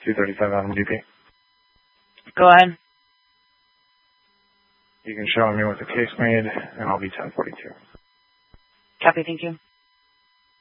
235 Adam DP. Go ahead. You can show me what the case made, and I'll be 1042. Copy, thank you.